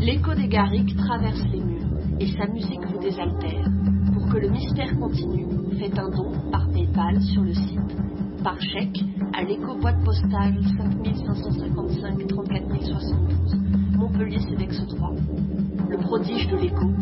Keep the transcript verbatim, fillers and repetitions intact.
L'écho des Garrigues traverse les murs et sa musique vous désaltère. Pour que le mystère continue, faites un don par PayPal sur le site, par chèque à l'écho boîte postale cinq cinq cent cinquante-cinq trente-quatre mille soixante-douze, Montpellier C E D E X trois. Le prodige de l'écho